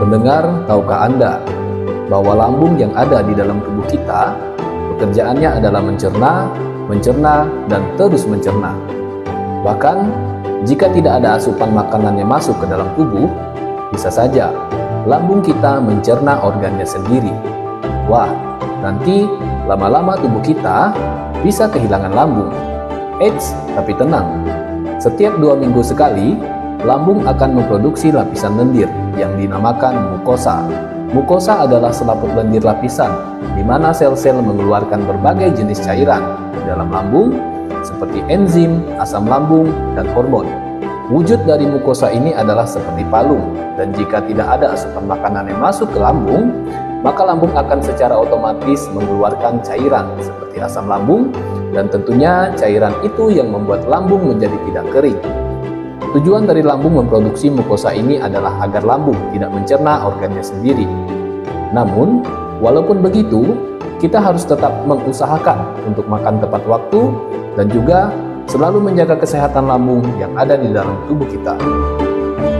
Pendengar, tahukah Anda bahwa lambung yang ada di dalam tubuh kita pekerjaannya adalah mencerna, dan terus mencerna. Bahkan, jika tidak ada asupan makanan yang masuk ke dalam tubuh, bisa saja lambung kita mencerna organnya sendiri. Wah, nanti lama-lama tubuh kita bisa kehilangan lambung. Eits, tapi tenang. Setiap 2 minggu sekali, lambung akan memproduksi lapisan lendir yang dinamakan mukosa. Mukosa adalah selaput lendir lapisan, di mana sel-sel mengeluarkan berbagai jenis cairan di dalam lambung, seperti enzim, asam lambung, dan hormon. Wujud dari mukosa ini adalah seperti palung, dan jika tidak ada asupan makanan yang masuk ke lambung, maka lambung akan secara otomatis mengeluarkan cairan seperti asam lambung, dan tentunya cairan itu yang membuat lambung menjadi tidak kering. Tujuan dari lambung memproduksi mukosa ini adalah agar lambung tidak mencerna organnya sendiri. Namun, walaupun begitu, kita harus tetap mengusahakan untuk makan tepat waktu dan juga selalu menjaga kesehatan lambung yang ada di dalam tubuh kita.